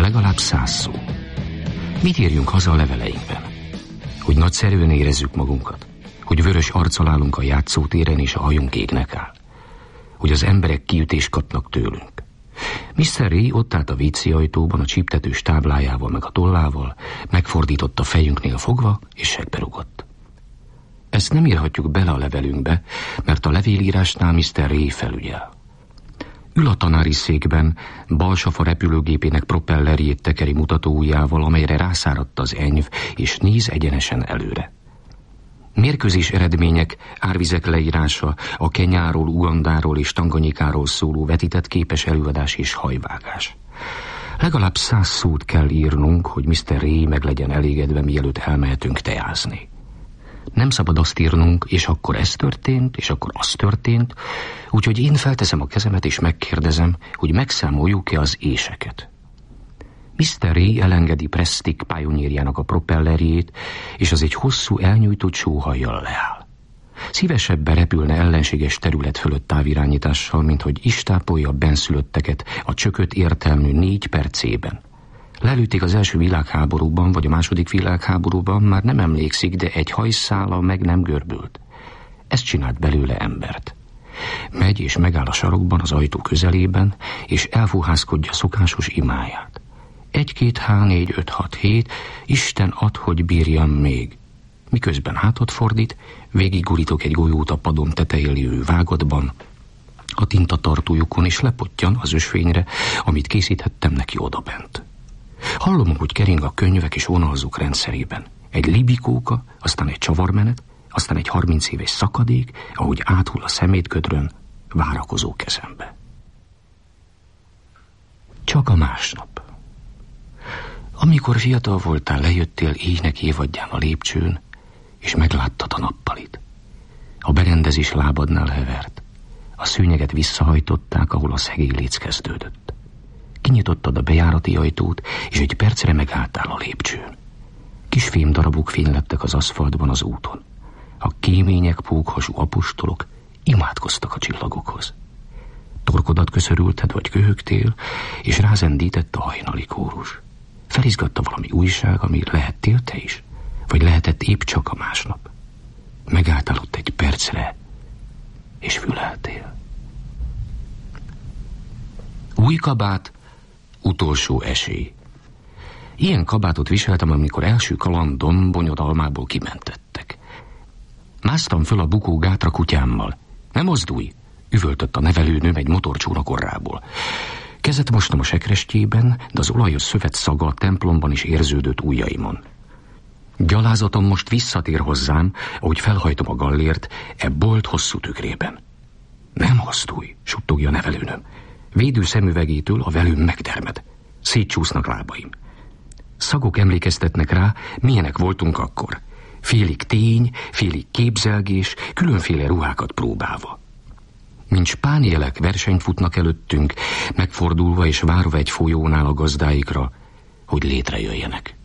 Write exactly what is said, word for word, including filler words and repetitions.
Legalább száz szó. Mit írjunk haza a leveleinkben? Hogy nagyszerűen érezzük magunkat? Hogy vörös arccal állunk a játszótéren és a hajunk égnek áll? Hogy az emberek kiütést kapnak tőlünk? miszter Ray ott állt a vé cé ajtóban a csíptetős táblájával meg a tollával, megfordította fejünknél fogva, és segbe rugott. Ezt nem írhatjuk bele a levelünkbe, mert a levélírásnál miszter Ray felügyel. Ül a tanári székben, balsafa repülőgépének propellerjét tekeri mutatóujjával, amelyre rászáradt az enyv, és néz egyenesen előre. Mérkőzés eredmények, árvizek leírása, a Kenyáról, Ugandáról és Tanganyikáról szóló vetített képes előadás és hajvágás. Legalább száz szót kell írnunk, hogy miszter Ray meg legyen elégedve, mielőtt elmehetünk tejázni. Nem szabad azt írnunk, és akkor ez történt, és akkor az történt, úgyhogy én felteszem a kezemet, és megkérdezem, hogy megszámoljuk-e az éseket. miszter Ray elengedi Prestig pioneerjának a propellerjét, és az egy hosszú, elnyújtott sóhajjal leáll. Szívesebben repülne ellenséges terület fölött távirányítással, mint hogy istápolja a benszülötteket a csökött értelmű négy percében. Lelőtték az első világháborúban, vagy a második világháborúban, már nem emlékszik, de egy hajszála meg nem görbült. Ez csinált belőle embert. Megy és megáll a sarokban, az ajtó közelében, és elfúhászkodja szokásos imáját. Egy-két, há, négy, öt, hat, hét, Isten add, hogy bírjam még. Miközben hátat fordít, végiggurítok egy golyót a padon tetején lévő vágatban, a tintatartójukon, és lepottyan az ösvényre, amit készíthettem neki odabent. Hallom, hogy kering a könyvek és vonalzók rendszerében. Egy libikóka, aztán egy csavarmenet, aztán egy harminc éves szakadék, ahogy áthull a szemétködrön, várakozó kezembe. Csak a másnap. Amikor fiatal voltál, lejöttél éjnek évadján a lépcsőn, és megláttad a nappalit. A berendezés lábadnál hevert. A szőnyeget visszahajtották, ahol a szegély léc kezdődött. Kinyitottad a bejárati ajtót, és egy percre megálltál a lépcsőn. Kis fémdarabok fénylettek az aszfaltban az úton. A kémények, pókhasú apostolok imádkoztak a csillagokhoz. Torkodat köszörülted, vagy köhögtél, és rázendített a hajnali kórus. Felizgatta valami újság, ami lehettél te is, vagy lehetett épp csak a másnap. Megálltál ott egy percre, és füleltél. Új kabát, utolsó esély. Ilyen kabátot viseltem, amikor első kalandom bonyodalmából kimentettek. Másztam föl a bukó gátra kutyámmal. Nem mozdulj, üvöltött a nevelőnőm egy motorcsónak orrából. Kezet mostam a sekrestjében, de az olajos szövet szaga a templomban is érződött ujjaimon. Gyalázatom most visszatér hozzám, ahogy felhajtom a gallért e bolt hosszú tükrében. Nem mozdulj, suttogja a nevelőnöm. Védő szemüvegétől a velőm megtermed. Szétcsúsznak lábaim. Szagok emlékeztetnek rá, milyenek voltunk akkor. Félig tény, félig képzelgés, különféle ruhákat próbálva. Mint spánielek versenyt futnak előttünk, megfordulva és várva egy folyónál a gazdáikra, hogy létrejöjjenek.